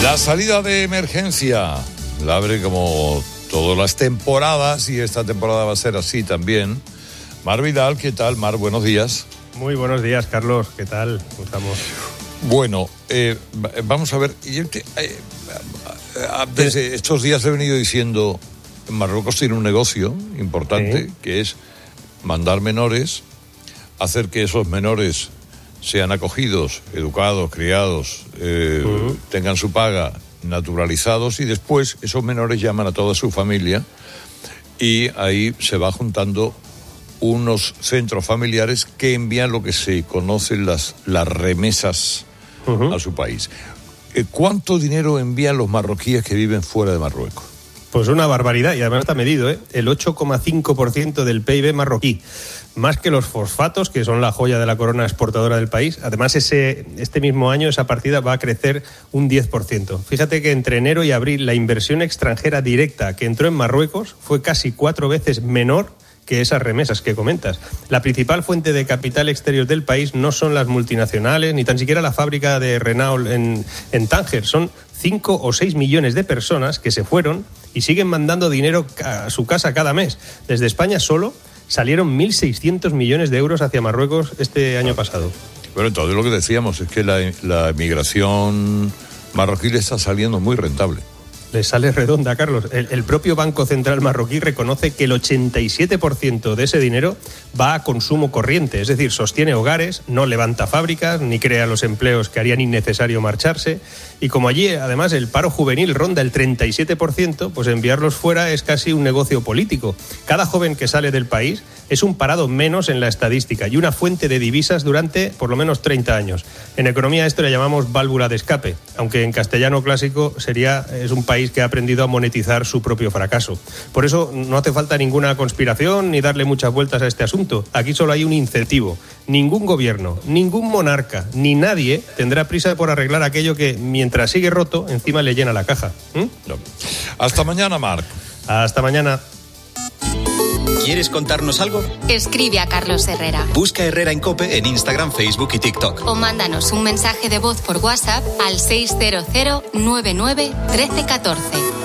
La salida de emergencia la abre como todas las temporadas y esta temporada va a ser así también. Mar Vidal, ¿qué tal? Mar, buenos días. Muy buenos días, Carlos. ¿Qué tal? ¿Cómo estamos? Bueno, vamos a ver. Desde estos días he venido diciendo, Marruecos tiene un negocio importante, que es mandar menores, hacer que esos menores sean acogidos, educados, criados, tengan su paga, naturalizados, y después esos menores llaman a toda su familia y ahí se va juntando unos centros familiares que envían lo que se conocen las remesas a su país. ¿Cuánto dinero envían los marroquíes que viven fuera de Marruecos? Pues una barbaridad, y además está medido, el 8,5% del PIB marroquí, más que los fosfatos, que son la joya de la corona exportadora del país. Además, este mismo año esa partida va a crecer un 10%. Fíjate que entre enero y abril la inversión extranjera directa que entró en Marruecos fue casi 4 veces menor que esas remesas que comentas. La principal fuente de capital exterior del país no son las multinacionales, ni tan siquiera la fábrica de Renault en Tánger. Son 5 o 6 millones de personas que se fueron y siguen mandando dinero a su casa cada mes. Desde España solo salieron 1.600 millones de euros hacia Marruecos este año pasado. Bueno, entonces lo que decíamos es que la emigración marroquí le está saliendo muy rentable. Le sale redonda, Carlos. El propio Banco Central marroquí reconoce que el 87% de ese dinero va a consumo corriente, es decir, sostiene hogares, no levanta fábricas, ni crea los empleos que harían innecesario marcharse. Y como allí, además, el paro juvenil ronda el 37%, pues enviarlos fuera es casi un negocio político. Cada joven que sale del país es un parado menos en la estadística y una fuente de divisas durante por lo menos 30 años. En economía esto le llamamos válvula de escape, aunque en castellano clásico es un país que ha aprendido a monetizar su propio fracaso. Por eso no hace falta ninguna conspiración ni darle muchas vueltas a este asunto. Aquí solo hay un incentivo. Ningún gobierno, ningún monarca, ni nadie tendrá prisa por arreglar aquello que, mientras sigue roto, encima le llena la caja. No. Hasta mañana, Marc. Hasta mañana. ¿Quieres contarnos algo? Escribe a Carlos Herrera. Busca Herrera en COPE en Instagram, Facebook y TikTok. O mándanos un mensaje de voz por WhatsApp al 600 99 13 14.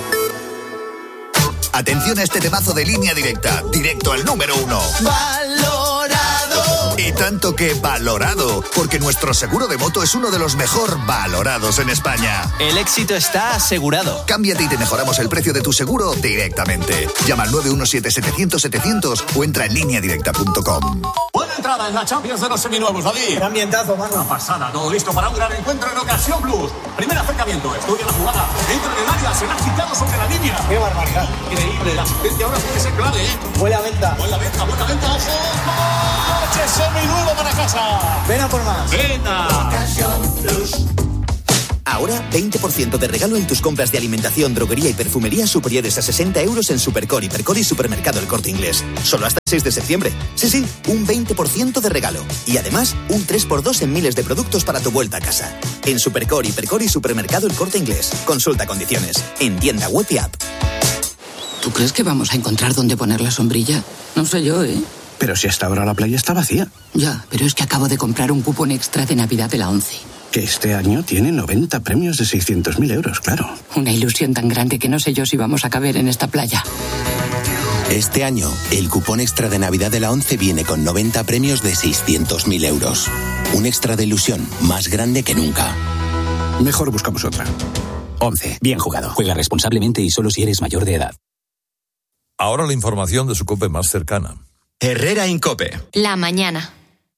Atención a este temazo de Línea Directa, directo al número 1. ¡Valorado! Y tanto que valorado, porque nuestro seguro de moto es uno de los mejor valorados en España. El éxito está asegurado. Cámbiate y te mejoramos el precio de tu seguro directamente. Llama al 917-700-700 o entra en lineadirecta.com. Buena entrada en la Champions de los seminuevos, David. Qué ambientazo, mano. Una pasada, todo listo para un gran encuentro en Ocasión Blues. Primer acercamiento, estudia la jugada, entra en el área, será quitado sobre la línea. Qué barbaridad. Increíble, la asistencia ahora puede ser clave, Buena venta. Buena venta, ojo. Coche seminuevo para casa. Ven a por más. Venga. Ocasión Blues. Ahora, 20% de regalo en tus compras de alimentación, droguería y perfumería superiores a 60 euros en Supercore, Hipercore y Supermercado El Corte Inglés. Solo hasta el 6 de septiembre. Sí, un 20% de regalo. Y además, un 3x2 en miles de productos para tu vuelta a casa. En Supercore, Hipercore y Supermercado El Corte Inglés. Consulta condiciones. En tienda web y app. ¿Tú crees que vamos a encontrar dónde poner la sombrilla? No sé yo, ¿eh? Pero si hasta ahora la playa está vacía. Ya, pero es que acabo de comprar un cupón extra de Navidad de la ONCE. Que este año tiene 90 premios de 600.000 euros, claro. Una ilusión tan grande que no sé yo si vamos a caber en esta playa. Este año, el cupón extra de Navidad de la ONCE viene con 90 premios de 600.000 euros. Un extra de ilusión más grande que nunca. Mejor buscamos otra. ONCE. Bien jugado. Juega responsablemente y solo si eres mayor de edad. Ahora la información de su COPE más cercana. Herrera en COPE. La mañana.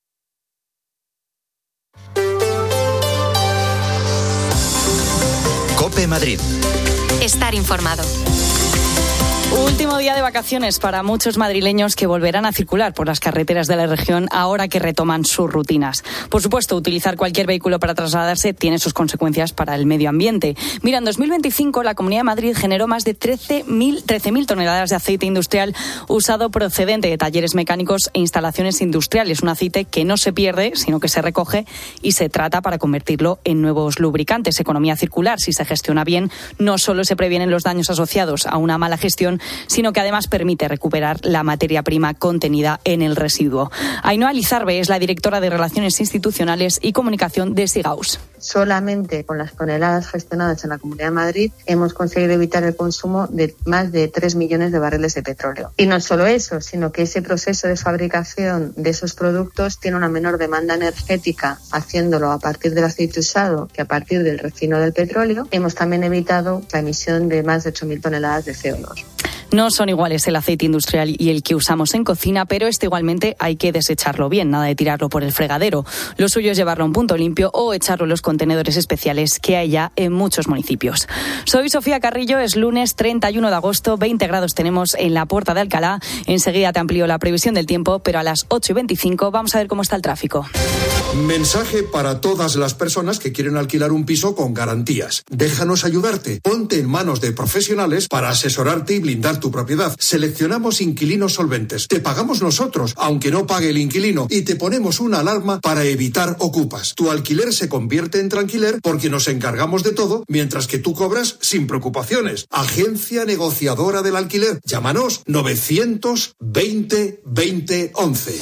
COPE Madrid. Estar informado. Último día de vacaciones para muchos madrileños que volverán a circular por las carreteras de la región ahora que retoman sus rutinas. Por supuesto, utilizar cualquier vehículo para trasladarse tiene sus consecuencias para el medio ambiente. Mira, en 2025 la Comunidad de Madrid generó más de 13.000 toneladas de aceite industrial usado procedente de talleres mecánicos e instalaciones industriales. Un aceite que no se pierde, sino que se recoge y se trata para convertirlo en nuevos lubricantes. Economía circular, si se gestiona bien, no solo se previenen los daños asociados a una mala gestión, sino que además permite recuperar la materia prima contenida en el residuo. Ainhoa Lizarbe es la directora de Relaciones Institucionales y Comunicación de Sigaus. solamente con las toneladas gestionadas en la Comunidad de Madrid hemos conseguido evitar el consumo de más de 3 millones de barriles de petróleo. Y no solo eso, sino que ese proceso de fabricación de esos productos tiene una menor demanda energética haciéndolo a partir del aceite usado que a partir del refino del petróleo. Hemos también evitado la emisión de más de 8.000 toneladas de CO2. No son iguales el aceite industrial y el que usamos en cocina, pero igualmente hay que desecharlo bien, nada de tirarlo por el fregadero. Lo suyo es llevarlo a un punto limpio o echarlo en los contenedores especiales que hay ya en muchos municipios. Soy Sofía Carrillo, es lunes 31 de agosto, 20 grados tenemos en la Puerta de Alcalá. Enseguida te amplío la previsión del tiempo, pero a las 8:25 vamos a ver cómo está el tráfico. Mensaje para todas las personas que quieren alquilar un piso con garantías. Déjanos ayudarte. Ponte en manos de profesionales para asesorarte y blindar tu propiedad. Seleccionamos inquilinos solventes. Te pagamos nosotros, aunque no pague el inquilino, y te ponemos una alarma para evitar ocupas. Tu alquiler se convierte en tranquiler porque nos encargamos de todo, mientras que tú cobras sin preocupaciones. Agencia negociadora del alquiler. Llámanos 920 20 11.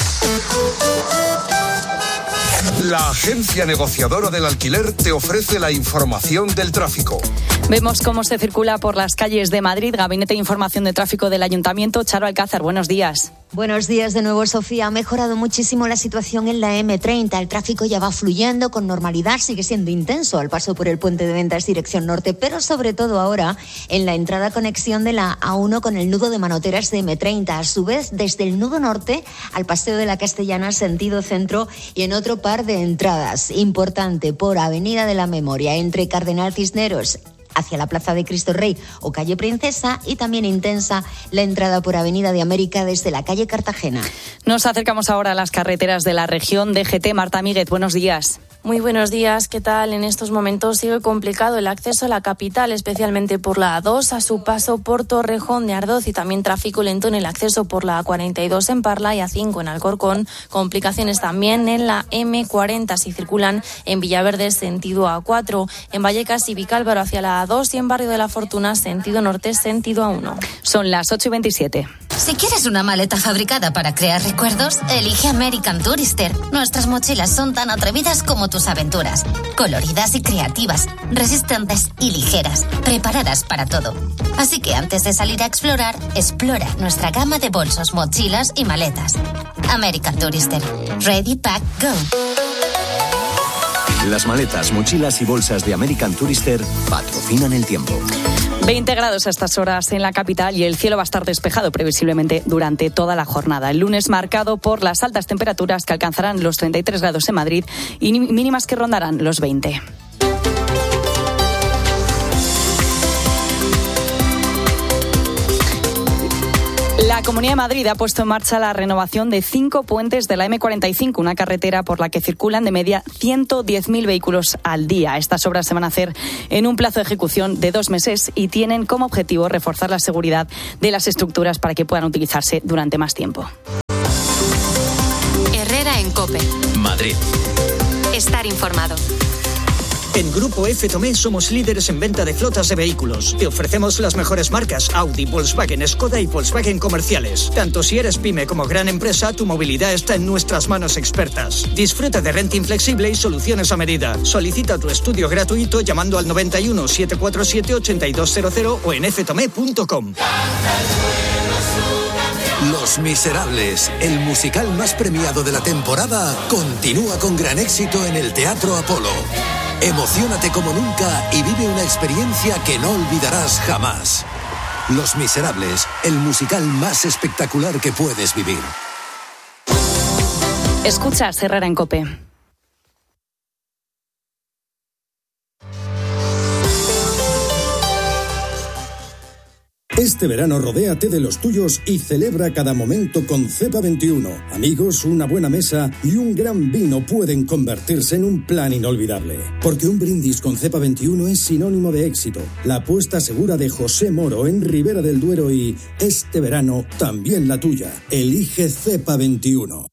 La agencia negociadora del alquiler te ofrece la información del tráfico. Vemos cómo se circula por las calles de Madrid. Gabinete de Información de Tráfico del Ayuntamiento. Charo Alcázar, buenos días. Buenos días de nuevo, Sofía. Ha mejorado muchísimo la situación en la M30. El tráfico ya va fluyendo con normalidad. Sigue siendo intenso al paso por el puente de Ventas dirección norte, pero sobre todo ahora en la entrada conexión de la A1 con el nudo de Manoteras de M30. A su vez, desde el nudo norte al Paseo de la Castellana sentido centro y en otro par de entradas. Importante por Avenida de la Memoria entre Cardenal Cisneros hacia la Plaza de Cristo Rey o Calle Princesa, y también intensa la entrada por Avenida de América desde la calle Cartagena. Nos acercamos ahora a las carreteras de la región. DGT, Marta Míguez, buenos días. Muy buenos días, ¿qué tal? En estos momentos sigue complicado el acceso a la capital, especialmente por la A2, a su paso por Torrejón de Ardoz, y también tráfico lento en el acceso por la A42 en Parla y A5 en Alcorcón. Complicaciones también en la M40 si circulan en Villaverde sentido A4, en Vallecas y Vicálvaro hacia la A2 y en Barrio de la Fortuna sentido norte sentido A1. Son las 8:27. Si quieres una maleta fabricada para crear recuerdos, elige American Tourister. Nuestras mochilas son tan atrevidas como tus aventuras, coloridas y creativas, resistentes y ligeras, preparadas para todo. Así que antes de salir a explorar, explora nuestra gama de bolsos, mochilas y maletas. American Tourister. Ready, pack, go. Las maletas, mochilas y bolsas de American Tourister patrocinan el tiempo. 20 grados a estas horas en la capital y el cielo va a estar despejado previsiblemente durante toda la jornada. El lunes marcado por las altas temperaturas que alcanzarán los 33 grados en Madrid y mínimas que rondarán los 20. La Comunidad de Madrid ha puesto en marcha la renovación de 5 puentes de la M45, una carretera por la que circulan de media 110.000 vehículos al día. Estas obras se van a hacer en un plazo de ejecución de 2 meses y tienen como objetivo reforzar la seguridad de las estructuras para que puedan utilizarse durante más tiempo. Herrera en COPE. Madrid. Estar informado. En Grupo F. Tomé somos líderes en venta de flotas de vehículos. Te ofrecemos las mejores marcas Audi, Volkswagen, Skoda y Volkswagen comerciales. Tanto si eres pyme como gran empresa, tu movilidad está en nuestras manos expertas. Disfruta de renting flexible y soluciones a medida. Solicita tu estudio gratuito llamando al 91 747 8200 o en ftome.com. Los Miserables, el musical más premiado de la temporada, continúa con gran éxito en el Teatro Apolo. Emociónate como nunca y vive una experiencia que no olvidarás jamás. Los Miserables, el musical más espectacular que puedes vivir. Escuchas Herrera en COPE. Este verano rodéate de los tuyos y celebra cada momento con Cepa 21. Amigos, una buena mesa y un gran vino pueden convertirse en un plan inolvidable. Porque un brindis con Cepa 21 es sinónimo de éxito. La apuesta segura de José Moro en Ribera del Duero y este verano también la tuya. Elige Cepa 21.